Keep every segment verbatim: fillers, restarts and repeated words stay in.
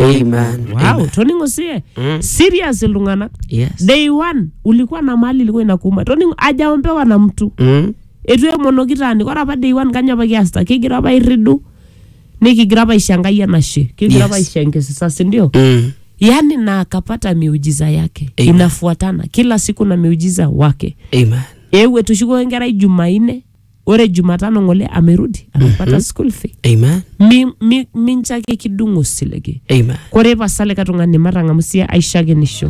Amen. Wow, Amen. toningo sie. Mm. Serious ilungana. Yes. Day one ulikuwa na mali ilikuwa inakuuma. Toningo hajaombewa na mtu. Mm. Etu emono kitani kwa apa day one kanya pa kiasta kigira pa iridu nikigira pa ishangaia na she kigira pa ishengese sasa ndio. Mm. Yani na akapata miujiza yake. Amen. Inafuatana kila siku na miujiza wake. Amen. Ewe tushiko ngera Jumanne ore Jumatano ngole amerudi amepata mm -hmm. school fee. Amen. Mi mi minchake kidungu silege. Amen. Kore pasale katungani maranga musia aishage nisho.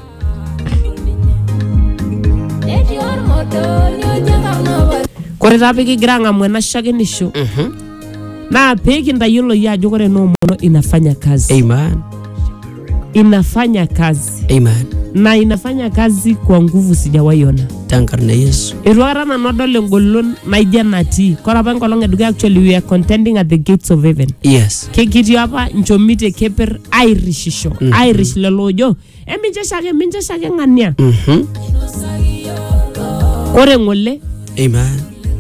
Kore tapi kigranga mwena shage nisho. Mhm. Na peki ndayolo ya jokore no mono inafanya kazi. Amen. Inafanya kazi. Amen. Na inafanya kazi kwa nguvu sijawaiona. Tankarne Yesu. Irwara na nodole ngolon naija nati. Kora pa ngolong eduga actually we are contending at the gates of heaven. Yes. Kekiti hapa nchomite keper Irishisho. Mm -hmm. Irish lelojo. E minje shage minje shage ngania. Mhm. Kore ngole. Amen.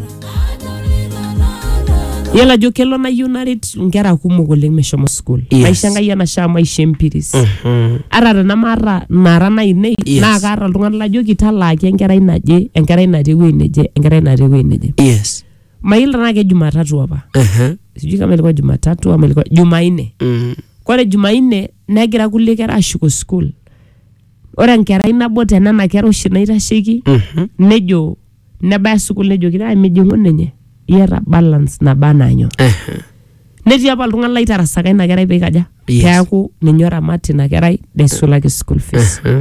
Yela jo kelo na yunarit ngera kumok oleng meshomo school. Yes. Maishanga yana shama ishempiris. Mhm. Arara na mara nara na ine Yes. na kara ltung'ana lajo kitalaaki enkerai naje enkerai natii ewuei neje enkerai natii ewuei neje. Yes. Maila na ke Jumatatu apa. Mhm. Sijui kama ilikuwa Jumatatu ama ilikuwa Jumanne. Mhm. Kore Jumanne negira kulie kera ashuko school. Ore enkerai nabo tena na kera oshi naitasheki Mhm. nejo nebaya school nejo kira mijingo nenye. Yera balance na bananyo. Mhm. Netii apa ltung'ana laitarasaka ina kerai peikaja. Yes. Peaku ninye oramati ina kerai nesulaki school fees. Mhm.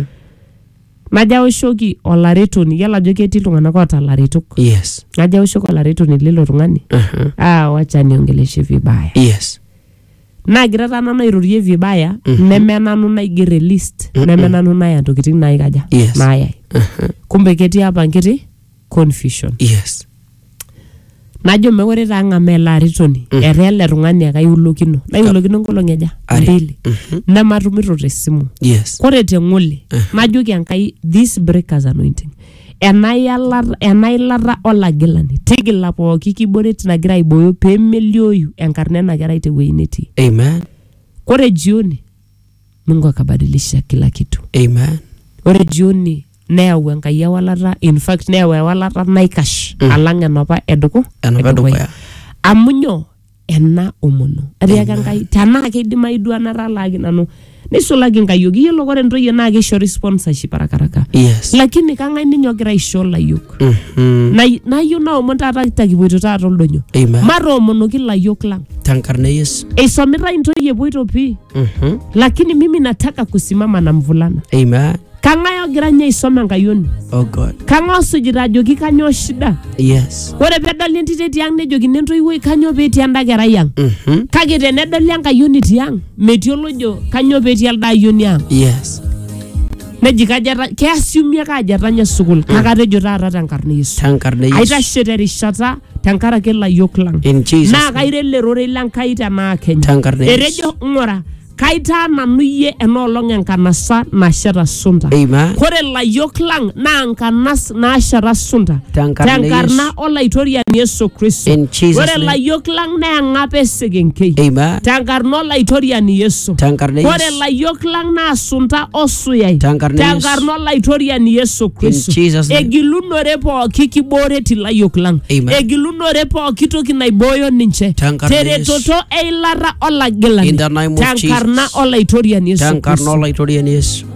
Naja oshoki olaretoni yala jo ketii ltung'ana oota laretok. Yes. Naja oshoki olaretoni lilo tung'ani. Mhm. Ah, wacha niongeleshe vibaya. Yes. Nagira tana nairorie vibaya Mm -hmm. nemenanu naigere list mm -hmm. nemenanu naya ntokitin naikaja Yes. naya. Mhm. Kumbe ketii apa nkiti confusion. Yes. Najo mekore tanga melaritoni Mm. erele tung'ani akaiulokino naiulokino ngolong eja Are. mbili Mhm. nematumito tesimu. Yes. Kore teng'ole Uh-huh. najoki enkai this breakers anointing enailata enailata olagilani tigila pooki kiboret nagira aiboyo pemelioyu enkarna ena kerai tewuei netii. Amen. Kore jioni Mungu akabadilisha kila kitu. Amen. Ore jioni neyau enkai ewalata, in fact neyau ewalata naikash Mm. alang enapa eduku Enapa edukuya. amunyo ena omono atiaka enkai tenaa keidimayu duo natalaaki nanu nisulaki nkayiok iyiolo kore ntoyie naa keishori sponsorship arakaraka. Yes. Lakini kang'ae ninye ogira aisho layiok. Mhm. Na nayieu naomon taata takipoito taata oldonyo. Amen. Matoomonoki layiok lang. Tankarne Yesu. Eisomita ntoyie epoito pii. Mhm. Lakini mimi nataka kusimama na mvulana. Amen. Kang'ae ogira nye aisoma enkayioni. Oh God. Kang'ae osujita ajoki kanyoo shida. Yes. Ore pedoli entito tiang' nejokini entoiwuoi kanyoo peetii enda kerai ang'. Mhm. Kake tenedoli enkayioni tiang' metii olojo kanyoo peetii elde ayioni ang'. Yes. Neji kajata keasumi ake ajo etanya sukuul kake atejo taata tenkarna Yesu. Tankarne Yesu. Aitashe terishata tenkaraki layiok lang. In Jesus. Naa kairellerore lenkai tenaa Kenya. Tankarne Yesu. Etejo ng'ura kaitaa nanu iyie enoolong enkanasa nasheta sunta. Amen. Kore layiok lang naa nkanas naasheta sunta. Tenkarna Tenkarna olaitoriani Yesu Kristo. In Jesus' Kore name. layiok lang naa eng'ap esekenkei. Amen. Tenkarna olaitoriani Yesu. Tankarne Kore Yesu. layiok lang naa sunta osuyai. Tenkarna Yesu. Tenkarna olaitoriani Yesu Kristo. In Jesus' name. Egilunore pooki kibooreti layiok lang. Amen. Egilunore pooki toki naibooyo ninche. Tenkarna Yesu. Teretoto eilata olagilani. In the name of Tenkarna Jesus. olaitoriani Yesu Tankarna Kristo. olaitoriani Yesu.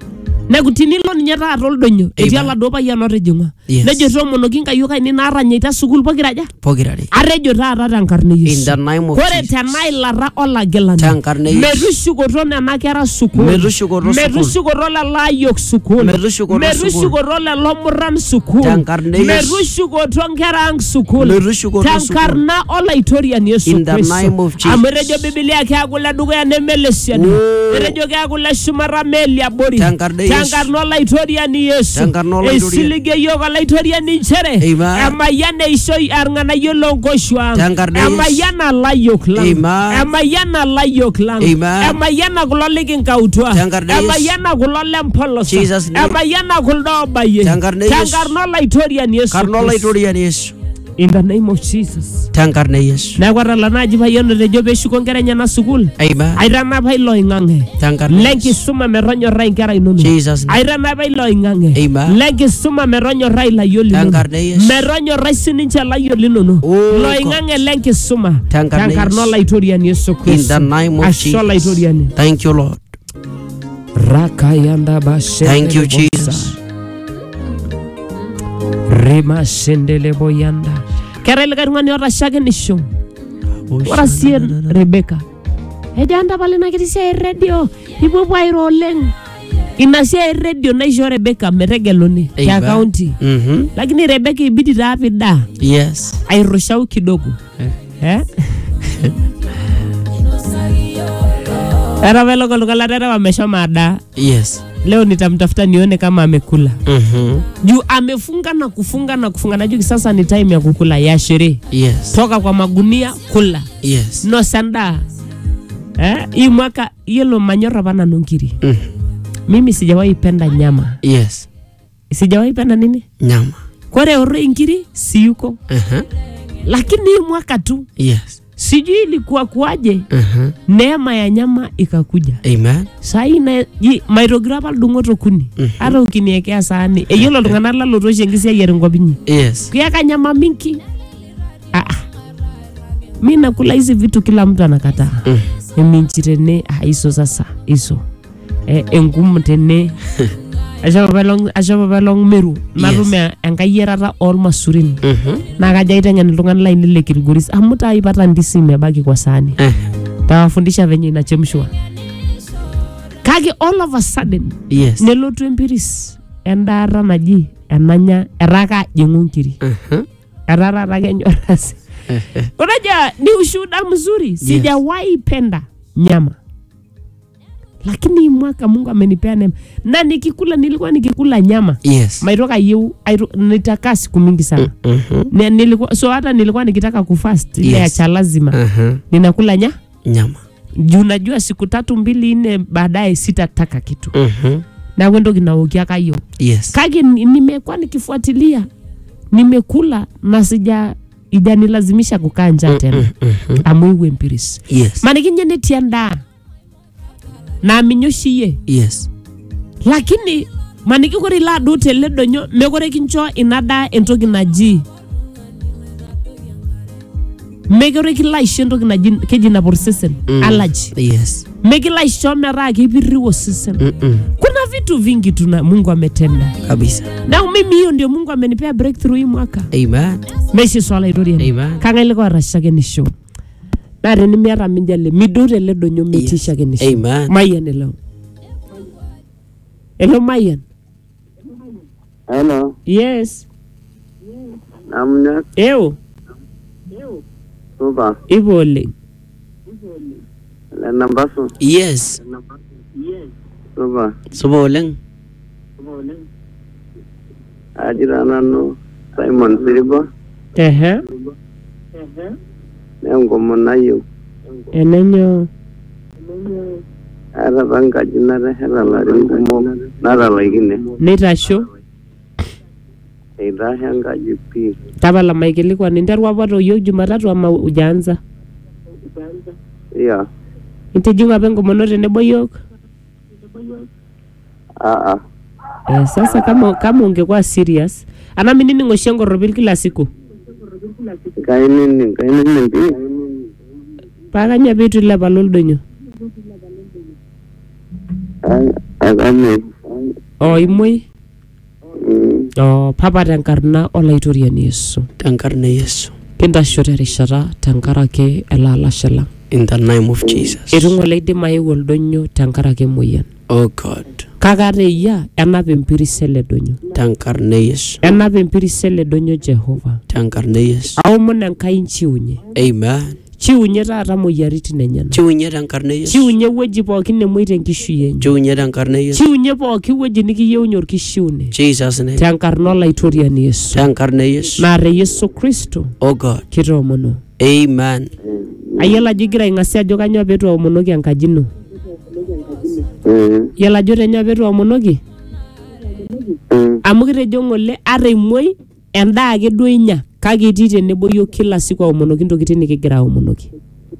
Negutinilo ninye taata oldonyo etii oladuo payian otijing'ua. Yes. Nejo toomonoki nkayiok ainei naaranyeita sukuul pokiraja. Pokirare. Atejo taata tenkarna In Yesu. the name of Kore Jesus. tenailata olagilani. Tenkarna Yesu. Metushukoto nena kera sukuul. Metushukoto sukuul. Metushukoto lelo ayiok sukuul. Metushukoto sukuul. Metushukoto lelo murran sukuul. Tenkarna Yesu. Metushukoto nkera ang' sukuul. Metushukoto sukuul. Tenkarna olaitoriani Yesu In the Kristo. name of Jesus. Amu etejo Biblia keaku ledukuya nemelesiani. Oh. Etejo keaku leshumata meliabori. Tenkarna Yesu. Tenkarna olaitoriani Yesu. Tenkarna olaitoriani. Esilige yiok olaitoriani nchere. Amen. Emayian eishoi irng'anayio loonkoshuak. Tenkarna Yesu. Emayian alayiok lang. Amen. Emayian alayiok lang. Amen. Emayian kulo likinkautua. Tenkarna Yesu. Emayian kulo lempolosa. Jesus' name. Emayian kuldo obayie. Tenkarna Yesu. Tenkarna olaitoriani Yesu Karna Kristo. olaitoriani Yesu. In the name of Jesus. Tenkarna Yesu. Na kwa rala naji payono rejo beshuko nkera nyana sukul. Amen. Airana pa ilo ingange. Tenkarna Lenki Yesu. suma meronyo rai nkera inunu. Jesus name. Airana pa ilo ingange. Amen. Lenki suma meronyo rai la yoli nunu. Tenkarna Yesu. Meronyo rai sinincha la yoli nunu. Oh, Lo ingange lenki suma. Tenkarna Yesu. Tenkarno la itoriani Yesu In Kristo. the name of Asho la Jesus. itoriani. Thank you, Lord. Rakayanda bashe. Thank you, Jesus. Rema shendele boyanda. Kerele karungani ora shage nisho. Ora sien Rebecca. Ejanda pale na kitisia radio. Ibo bwa roleng. Inasia radio na isho Rebecca meregeloni ya county. Mhm. Lakini Rebecca ibidi rapi da. Yes. Airushau kidogo. Eh? Era velo kolokala tera wameshoma ada. Yes. Leo nitamtafuta nione kama amekula. Mhm. Juu amefunga na kufunga na kufunga. Najua sasa ni time ya kukula ya sherehe. Yes. Toka kwa magunia kula. Yes. No sanda. Eh, hii mwaka yelo manyora bana nungiri. Mm. Mimi sijawahi penda nyama. Yes. Sijawahi penda nini? Nyama. Kware ore ingiri si yuko. Uh-huh. Lakini hii mwaka tu Yes. sijui ilikuwa kuaje. Uh-huh. Neema ya nyama ikakuja. Amen. Sai na ji mairograpal dungoto kuni. Hata ukiniekea sahani. E yolo tungana la lotoshe ngisia yere ngobinyi. Yes. Kuyaka nyama mingi. Ah ah. Mimi nakula hizi vitu kila mtu anakataa. Mm. Eminchirene ah iso sasa iso. Eh engumu tene. Ashaba balong ashaba balong meru. Marume angayerata all masurin. Mhm. Na kajaita ngani lungan line ile Kilgoris. Amuta ipata ndisi imebaki kwa sahani. Eh. Tawafundisha venye inachemshwa. Kage all of a sudden. Yes. Nelotu empiris. Endara naji enanya eraka jengunkiri. Mhm. Erara rake nyorasi. Unajua ni ushuhuda mzuri. Sijawahi penda nyama. Lakini mwaka Mungu amenipea neema. Na nikikula nilikuwa nikikula nyama. Yes. Mairoka yeu nitakaa siku mingi sana. Mhm. Nilikuwa so hata nilikuwa nikitaka kufast ile ya Yes. cha lazima. Mhm. Ninakula nya Nyama. juu najua siku tatu mbili nne baadaye sitataka kitu. Mhm. Na wendo kinaokia kayo. Yes. Kage nimekuwa nikifuatilia. Nimekula na sija idanilazimisha kukaa njaa tena. Mhm. Amwewe mpiris. Yes. Manikinye netianda. Na aminyoshie. Yes. Lakini manikikori la dote ledonyo megore kincho inada entoki naji. Megore kila ishentoki naji kejina processing Mm. allergy. Yes. Megila isho mera kipiriwo season. Mhm. Kuna vitu vingi tuna Mungu ametenda. Kabisa. Na mimi hiyo ndio Mungu amenipea breakthrough hii mwaka. Amen. Meshi swala iroria. Amen. Kanga ile kwa rashage ni show. Na reni miara minjale midure le donyo metisha ke ni show. Amen. Mayan hello. Hello Mayan. Hello. Yes. Namna Eo. Suba. Ibole. La nambaso. Yes. Suba. Suboleng. Ajira nano Simon Siriba. Ehe. Nengo monayo. Enenyo. Ara banga jinara hela la ringumo. Nara laikine. Nita show. Eida hanga jipi. Tabala maikili kwa ninderwa bado yo Jumatatu ama ujaanza. Yeah. Intejunga bengo monote nebo yok. Ah ah. Eh, sasa kama kama ungekuwa serious, ana mimi nini ngoshengo robil kila siku. Kaini ni kaini ni pi. Paga nya bitu la balol donyo. Ay agame. Oh imoi. Mm. Oh papa tankarna ola itoria ni Yesu. Tenkarna Yesu. Kinda shore rishara tankara ke elala shala. In the name of Jesus. Irungo leide mai wol donyo tankara ke moyan. Oh God. Kagare ya ena bempiri sele donyo. Tenkarna Yesu. Ena bempiri sele donyo Jehova. Tenkarna Yesu. Au mona kai chiunye. Amen. Chiunye tata moyariti nenyana. Chiunye tenkarna Yesu. Chiunye weji pookin nemoite nkishu yenye. Chiunye tenkarna Yesu. Chiunye pookin weji nikiyieu nyor kishiune. Jesus name. Tenkarna olaitoria ni Yesu. Tenkarna Yesu. Nare Yesu Kristo. Oh God. Kitoomono. Amen. Ayala jigira ing'asi ajo kanyo petu aomonoki enkaji ino. Mm. Yala ajo tenyo petu aomonoki. Mm. Amu kitejo ng'ole ara imoi endaa ake duo inya. kake etii tenebo yiok kila siku aomonoki ntokitin nikigira aomonoki.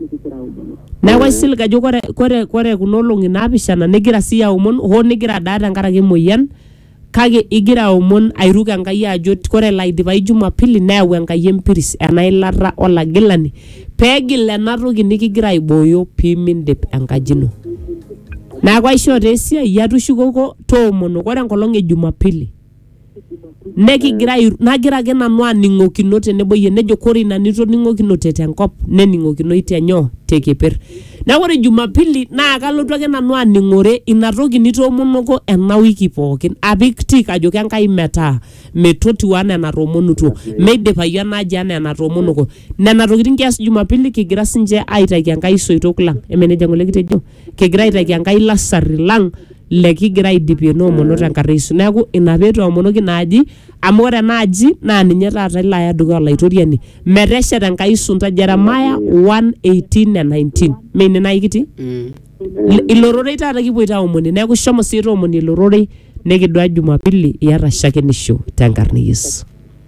Neeku aisil ajo kore kore kore kuna olong'i naapishana nigira sii aomon hoo nigira daa tenkaraki emoyian kake igira aomon airuk Enkai ajo kore laidipai Jumapili neyau Enkai empiris enailata olagilani peegil ena toki nikigira aibooyo piimindip enkaji ino. Neeku aishoo taa esiai atushukoko toomono kore enkolong' e Jumapili nekigira nagira ake nanu aning'okino tenebo yie nejo kore ina nitoning'okinote tenkop nening'okinoi tenyoo tekeper. Neeku ore Jumapili naa kalotu ake nanu aning'ore ina toki nitoomonoko ena wiki pookin apik tik ajo Enkai metaa metotiu anaa enatoomonutuo meidipayu enaaji anaa enatoomonoko. Nena tokitin kias Jumapili kigira sinche aitaki Enkai soitok lang' emenejia ng'ole kitejo kigira aitaki Enkai lasari lang' lekigira aidipie noomono tenkata Yesu. Neeku ina peetu aomonoki naaji amu ore enaaji naa ninye taata ilo aya dukuya olaitoriani meteshet Enkai sunta Jeremiah one eighteen and nineteen. Meine naikiti? Mm. Ilororei taata kipoito aomoni neeku shomo sii toomoni ilororei nekidua Jumapili iyata shakenisho tenkarna Yesu.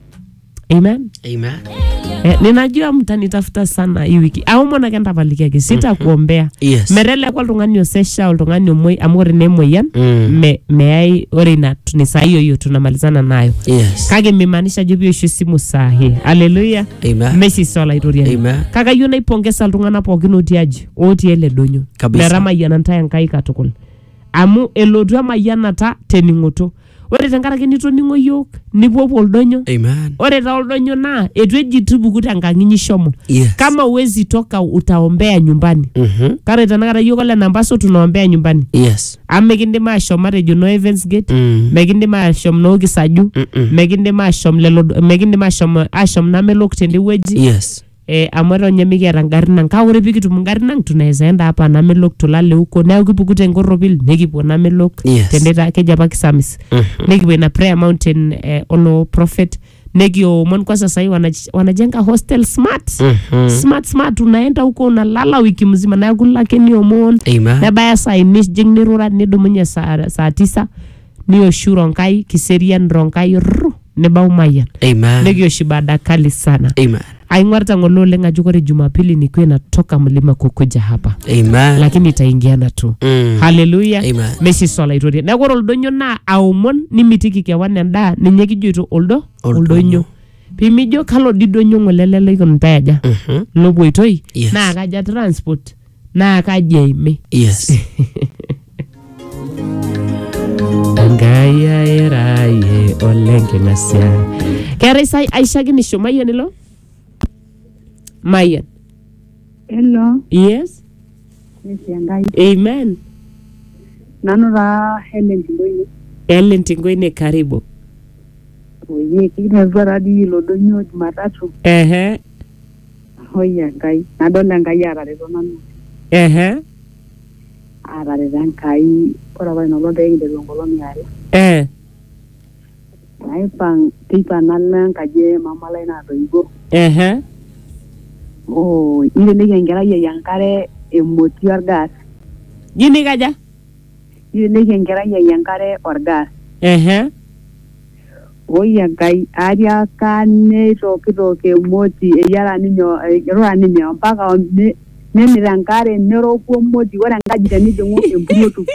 Amen. Amen. Eh, ninajua mtanitafuta sana hii wiki. Aomona kenda palikiake sita kuombea. Yes. Merele kwa oltung'ani osesha oltung'ani omoi amu ore ne moyian Mm. me meyai ore ina tunisa hiyo hiyo tunamalizana nayo. Yes. Kage mimaanisha jo biosho simu saa hii. Haleluya. Amen. Messi sola itoria. Amen. Kaka yieu naipongeza iltung'anak pookin otii aji otii ele donyo. Kabisa. Metamayianata Enkai katukul. Amu elotu amayianata tening'oto. Ore tenkaraki nitoning'o yiok nipuopuo oldonyo. Amen. Ore taa oldonyo naa etu eji tupuku tenkang' inyi shomo. Yes. Kama uwezi toka utaombea nyumbani. Mhm. Kare tenakata yiok ole Nambaso tunaombea nyumbani. Yes. Amu mekindim ashom matejo no Evans Gate, Mm. mekindim ashom no Kisaju, Mm-mm. mekindim ashom lelo mekindim ashom ashom Namelok tendewueji. Yes. Eh, amu eton nye mikiata ngarin ang' kake ore pikitum ngarin ang' tunaweza enda hapa Namelok tulale huko neeku kipuku tenkoropil nikipuo Namelok Yes. tendeta keji apa Kisamis. Mhm. Nikipuo ina Prayer Mountain eh, Olo Prophet nekiomon kwa sasa hii wanaj, wanajenga hostel smart. Mhm. Smart smart unaenda huko unalala wiki mzima na kulake ni omon. Amen. Nebaya saa inis jing nirura nidumunye saa saa tisa nioshuru Ronkai Kiserian Ronkai ru nebau mayan. Amen. Nekioshi baada kali sana. Amen. Aing'orta ng'ole oleng ajo kore Jumapili nikuwe natoka mlima kukuja hapa. Amen. Lakini itaingiana tu. Mm. Haleluya. Amen. Messi sola itoria. Neeku ore oldonyo naa aomon nimitiki kewan endaa ninye kijoito oldo Oldonyo. oldonyo. Pimijo kalo didonyo ng'ole lele ikunita aja. Mhm. Lopoitoi Yes. naa kaja transport naa kaja ime. Yes. Angaya eraye oleng king'asia. Keetai sai aishakinisho mayian ilo? Mayian. Hello, Yes. Messi Enkai. Amen. Nanu taa Helen Tindoine. Ellen Tingoine karibu. Oye, kikinetua tadii ilo donyo Jumatatu. Ehe. Oi Enkai. Nadol Enkai atareto nanu. Ehe. Atareto Enkai. Ore apa inolong pekinteru enkolong iare. Eh. Naipang teipa nalo enkaji e mama lai natoiwuo. Ehe. Oh, nireleki enkerai ai enkare emoti orgas. Jini kaja? Nireleki enkerai ai enkare orgas. Ehe. Oi Enkai, atiaka neitokitoke emoti eyiara ninye erura ninye mpaka ne- nemit enkare neroku emoti ore enkaji tenijing'u empuruotu.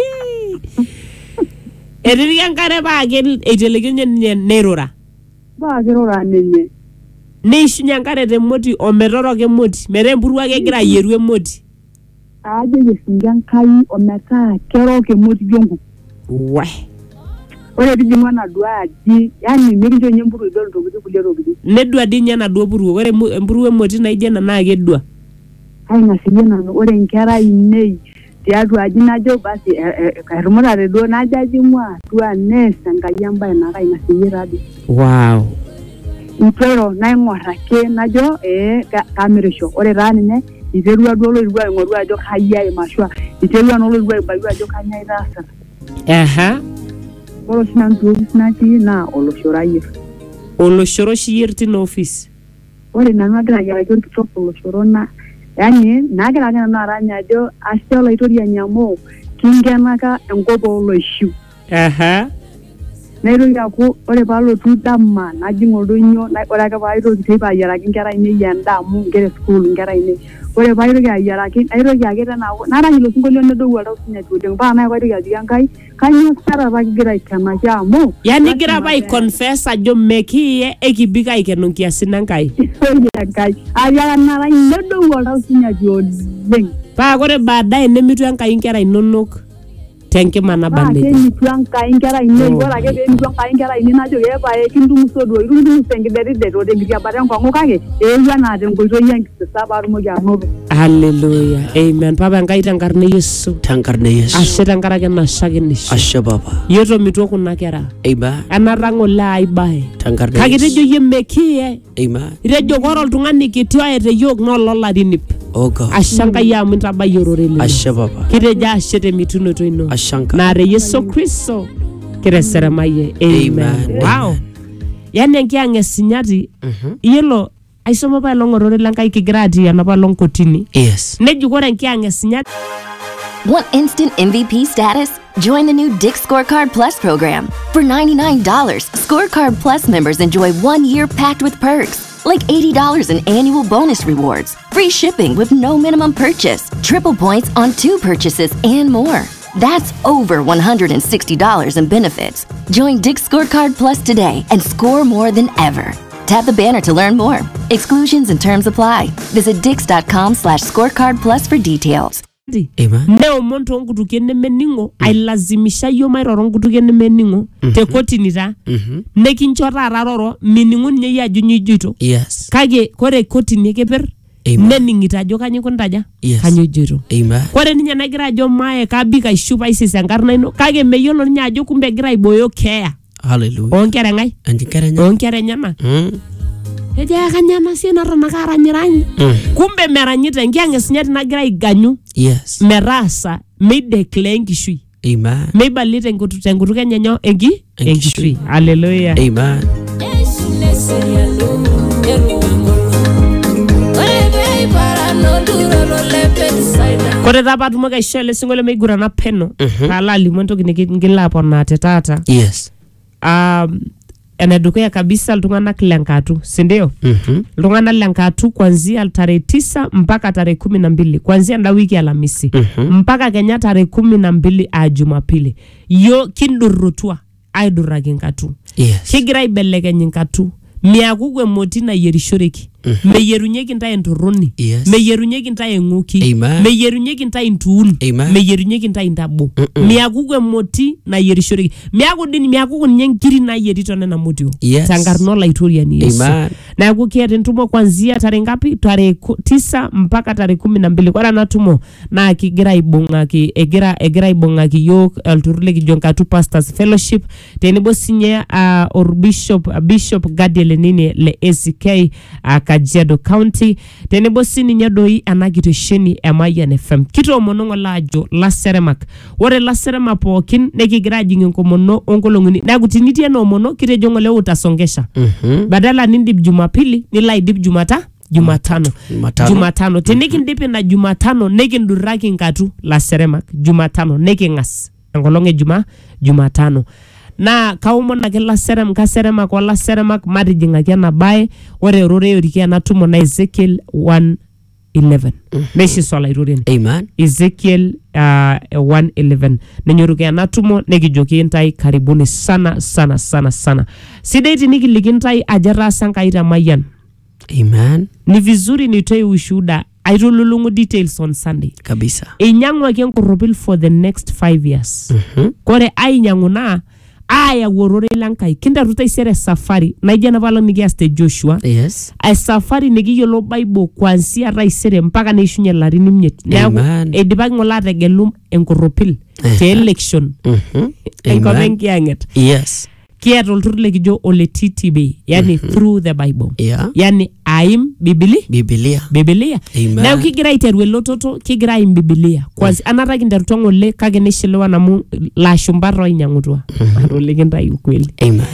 Etipika enkare paa eitelekionye ninye neirura. Paa kirura ninye. Neishunye enkare temoti ometoroka emoti metaa empuruo ake egira ayieru emoti. Ajo esunga Enkai ometaa kerok emoti jongu. Wai. Ore tijing'u enaduo aji, yani mikincho ninye empuruo idol intokitin kulie tokitin. Nedua dii ninye enaduo puruo. Ore emu- empuruo emoti naijo ena naa kedua. Aing'asiye nanu ore nkera ainei tiatua aji najo basi kairumutate duo najo ajing'u atua nees Enkai embaye naa kaing'asiye tadi. Wow. Ntero naing'or ake najo ee ka- kamirisho. Ore taa ninye iterua duo oloirua aing'oru ajo kayia imashua. Iterua naa oloirua aibayu ajo kanyia itaasata. Aha. Ore oshi nanu tiofis natii naa oloshoro ayierr. Oloshoro oshi iyierr tina office. Ore nanu agira ayiaraki orkitok oloshoro na yani nagira ake nanu arany ajo ashe olaitoriani amu kinkenaka enkop oloishiu. Aha. naitoki aaku ore paalotu dama najing oldonyo ore ake paitoki teipa ayiaraki nkera ainei endaa amu nkera school nkera ainei ore paitoki ayiaraki aitoki ake tena narany ilo sinkolio nedou oltau sinyati oleng paa nae kaitoki ajoki Enkai kanyoo sara apa kigira aikenaki amu yani gira apa aiconfess ajo mekiye ekibika aikeno nkiasin Enkai Enkai ayiara narany nedou oltau sinyati oleng paa ore baadaye nemitu Enkai nkera inonok tenkima naba neja. Paa kemitu Enkai nkera ainei ore ake peemitu Enkai nkera ainei najoki epae kintumuso duo itumutumus tenkidetidet o tenkitiabata enkong'u kake eewuo enaa tenkoitoi enkisisa paatumoki anoto. Hallelujah. Amen. Papa Enkai tenkarna Yesu. Tenkarna Yesu. Ashe tenkaraki enashakenisho. Ashe Papa. Yiolo mituo kuna kera. Amen. Enara ng'ole aibae. Tenkarna Kake Yesu. tejo yie mekiye. Amen. Itejo ore oltung'ani kiti oeta yiok naa ololarin ip. Oh God. Ashe Enkai amu intabayie ororei lino. Ashe Papa. Kitejo ashe temitunoto ino. Ashe Enkai. Nare Yesu Kristo kireseremaye. Amen. Wow. Yani enkiang' esinyati. Yiolo aisoma apa elong ororei lenkai kigira atii enapa long kotini. Yes. Neji ore enkiang' esinyati. Want instant M V P status? Join the new Dick's Scorecard Plus program. For ninety-nine dollars, Scorecard Plus members enjoy one year packed with perks, like eighty dollars in annual bonus rewards, free shipping with no minimum purchase, triple points on two purchases, and more. That's over one hundred sixty dollars in benefits. Join Dick's Scorecard Plus today and score more than ever. Tap the banner to learn more. Exclusions and terms apply. Visit dix.com slash scorecard plus for details. Amen. Neo monto nkutukie nemeningo ailazimisha yo mairoro nkutukie nemeningo te kotini ta nekincho taata roro miningo nye ya junyijito. Yes. Kage kore kotini keper neningita ajo kanyo kuntaja kanyo jito. Amen. Kore ninye nagira ajo mae kabika ishupa isisi enkarna ino kage meyiolo ninye ajo kumbe gira iboyo kea. Hallelujah. Onkera ngai. Onkera nyama. Onkera nyama. Mm. Eja kanyana siena ranakara nyiranyi. Mm. Kumbe meranyita enkiang' esinyati nagira iganyu. Yes. Merasa meideclare enkishui. Amen. Meibalita enkutu tenkutuk enyenyo enki enkishui. Hallelujah. Amen. Kore tapa tumoki aisho ele singolio meigurana peno pala alimu entoki nikingila aponaa te taata. Yes. Um, enedukuya kabisa iltung'anak lenkatu, sindio? Mhm. Iltung'anak lenkatu kuanzia tarehe tisa mpaka tarehe kumi na mbili kuanzia nda wiki Alhamisi mpaka Kenya tarehe kumi na mbili a Jumapili. Yo kindurrutua aidurraki nkatu. Yes. Kigira aibelekeny nkatu. Miaku kwe moti na yerishoreki. Meyerunyeki ntae ntoroni. Yes. Meyerunyeki ntae nguki. Amen. Meyerunyeki ntae ntuun. Amen. Meyerunyeki ntae ntabo. Miaku kwe moti na yerishoreki. Miaku dini miaku kunye nkiri na yerito nena motio. Yes. Tangarnola itoria ni Yesu. Amen. Na yaku kiate ntumo kwanzia tarehe ngapi? Tarehe tisa mpaka tarehe kumi na mbili. Kwa natumo na kigira ibonga ki egira egira ibonga ki yok alturule ki jonkatu pastors fellowship. Tenebo sinye uh, or bishop uh, bishop Gadiel nini le A C K uh, Kajiado County. Tenebo sini nyadoi anagitosheni Emayan F M. Kito monongo lajo la seremak. Wore la serema pokin neki gira jingi nkomono onkolonguni. Na kutinitia no mono kire jongo leo utasongesha. Mhm. Badala nindip Jumapili nila idip Jumata Jumatano. Jumatano. Jumatano. Teneki ndipi na Jumatano neki nduraki nkatu la seremak. Jumatano neki ngas. Ngolonge Juma Jumatano. Na kaumo na kila serem ka serema kwa la seremak mari jinga kia na bae wore rore yorikia na tumo na Ezekiel one eleven. Meshi sola irureni. Amen. Ezekiel uh, one eleven. Nenyorukia na tumo negi joki intai karibuni sana sana sana sana. Sidaiti niki likintai ajara sanka ita mayan. Amen. Ni vizuri nitoe ushuda. Airululungu details on Sunday. Kabisa. Inyangu kia nkuropil for the next five years. Mhm. Kore ai nyangu na aya worore lankai kinda ruta isere safari na ijana vala nigiaste Joshua. Yes. Ay safari nigi yolo Bible kwanzia raisere mpaka neishunye larini mnyet. Amen. Edibag ngola regelum enkoropil te election. Mhm. Enkovenki anget. Yes. Kia tolturle kijo ole T T B. Yani through the Bible. Yeah. Yani aim Bibili. Biblia. Biblia. Amen. Na ukigira iterwe lototo kigira im Biblia. Kwanzi anata kindarutongo le kage nishilewa na mu la shumbaro inyangutua. Marole kinda ukweli. Amen.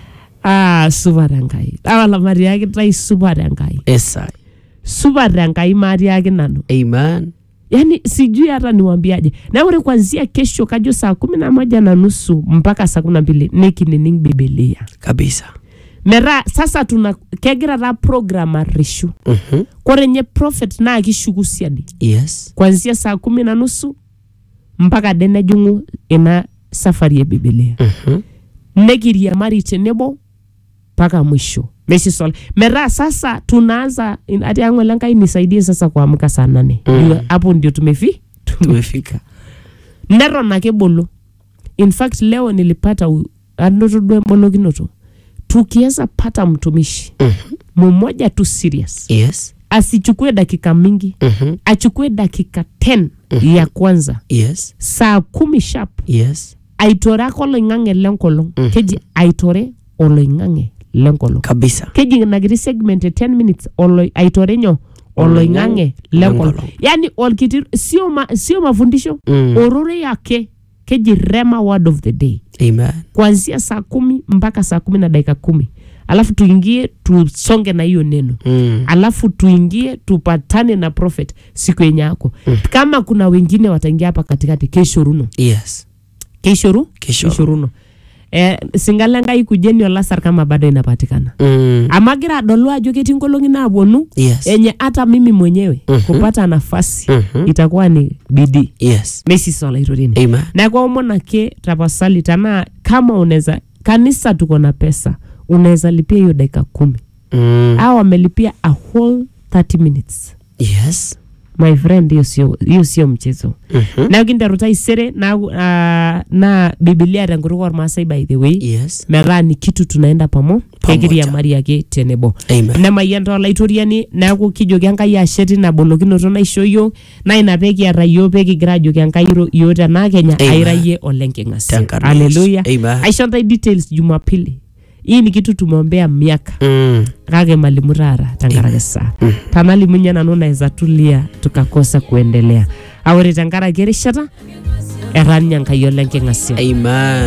Ah, subarangai. Awala mariagi trai subarangai. Esai. Subarangai mariagi nanu. Amen. yani sijui hata niwaambiaje. Na ule kuanzia kesho kajo saa kumi na moja na nusu mpaka saa kumi na mbili neki nining Biblia. Kabisa. Mera sasa tuna kegira ra programa rishu. Mhm. Kore nye prophet na akishugusiadi. Yes. Kuanzia saa kumi na nusu mpaka dene jungu ina safari ya Biblia. Mhm. Negiria mari tenebo paka mwisho. Mesi sol. Mera sasa tunaanza ati yangu lenga inisaidie sasa kuamka saa nane. Mm. Hapo ndio tumefi Tumefika. Nero na kebolo. In fact leo nilipata anoto dwe mbolo kinoto. Tukieza pata mtumishi. Mhm. Mmoja tu serious. Yes. Asichukue dakika mingi. Mhm. Achukue dakika ten Mhm. ya kwanza. Yes. Saa kumi sharp. Yes. Aitore akolo ingange lenkolong. Mhm. Keji aitore olo ingange lenkolong. Kabisa. Keji nagiri segment ten minutes olo aitore nyo olo ingange lenkolong. Yani olkitir sio ma, sio mafundisho. Mm. Orore yake keji rema word of the day. Amen. Kuanzia saa kumi mpaka saa kumi na dakika kumi. Alafu tuingie tusonge na hiyo neno. Mm. Alafu tuingie tupatane na prophet siku yenye yako. Mm. Kama kuna wengine wataingia hapa katikati kesho runo. Yes. Kesho ru? Kesho. Kesho runo. Eh singalanga ikujeni olasar kama bado inapatikana. Mm. Amagira dolo ajo keti ngolongi na abonu. Yes. Enye hata mimi mwenyewe Mhm. kupata nafasi Mhm. itakuwa ni bidii. Yes. Messi sola irorini. Amen. Na kwa umona ke tapasali tana kama unaweza kanisa tuko na pesa unaweza lipia hiyo dakika kumi. Mm. Au amelipia a whole thirty minutes. Yes. My friend, hiyo sio hiyo sio mchezo. Mhm. Na ukinda ruta isere na uh, na Biblia ranguru kwa Masai by the way. Yes. Mera ni kitu tunaenda pamo. Kegiri ya Maria ke tenebo. Amen. Na mayendo la itoriani na ku kijogi anga ya sheti na bolokino tona ishoyo na inapeki arayo peki grajo ke anga iro yota na Kenya airaye olengengasi. Tankarus. Hallelujah. Amen. Aishonta details Jumapili. Hii ni kitu tumeombea miaka. Mm. Kage malimurara tangarage saa. Mm. Tamali munyana nuna eza tulia tukakosa kuendelea. Awari tangara gerishata. Eranya nkayo lengengasi. Amen.